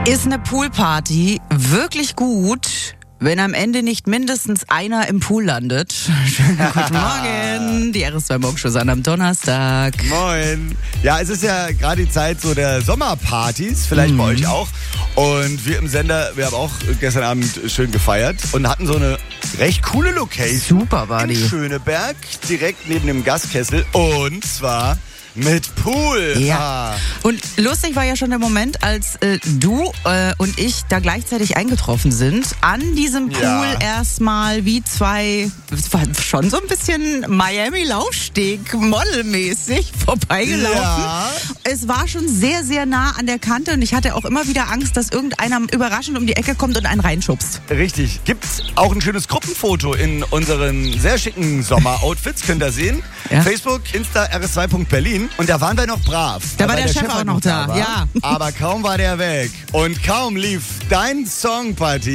Ist eine Poolparty wirklich gut, wenn am Ende nicht mindestens einer im Pool landet? Schönen guten Morgen, die RS2 Morgenshow am Donnerstag. Moin. Ja, es ist ja gerade die Zeit so der Sommerpartys, vielleicht bei euch auch. Und wir im Sender, wir haben auch gestern Abend schön gefeiert und hatten so eine recht coole Location. Super war die. In Schöneberg, direkt neben dem Gaskessel. Und zwar mit Pool. Ja. Und lustig war ja schon der Moment, als du und ich da gleichzeitig eingetroffen sind. An diesem Pool erstmal wie zwei, es war schon so ein bisschen Miami-Laufsteg-Model-mäßig vorbeigelaufen. Ja. Es war schon sehr, sehr nah an der Kante und ich hatte auch immer wieder Angst, dass irgendeiner überraschend um die Ecke kommt und einen reinschubst. Richtig. Gibt's auch ein schönes Gruppenfoto in unseren sehr schicken Sommer-Outfits, könnt ihr sehen. Ja. Facebook, Insta, rs2.berlin. Und da waren wir noch brav. Da war der Chef auch noch da, war, ja. Aber kaum war der weg. Und kaum lief dein Song, Patti.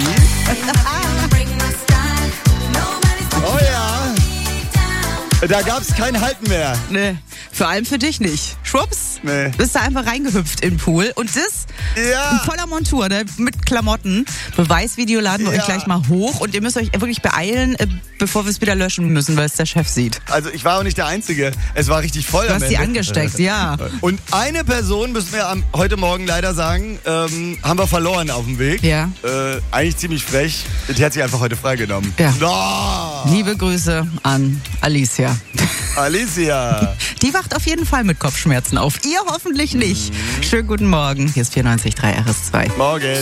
Oh ja. Da gab's kein Halten mehr. Nee, vor allem für dich nicht. Schwupps, Nee. bist da einfach reingehüpft in den Pool. Und das in voller Montur, ne, mit Klamotten. Beweisvideo laden wir euch gleich mal hoch. Und ihr müsst euch wirklich beeilen, bevor wir es wieder löschen müssen, weil es der Chef sieht. Also ich war auch nicht der Einzige. Es war richtig voll. Du hast sie angesteckt, ja. Und eine Person, müssen wir heute Morgen leider sagen, haben wir verloren auf dem Weg. Ja. Eigentlich ziemlich frech. Die hat sich einfach heute freigenommen. Ja. Oh, Liebe Grüße an Alicia. Alicia. Die wacht auf jeden Fall mit Kopfschmerzen auf. Ihr hoffentlich nicht. Schönen guten Morgen. Hier ist 94.3 RS2. Morgen.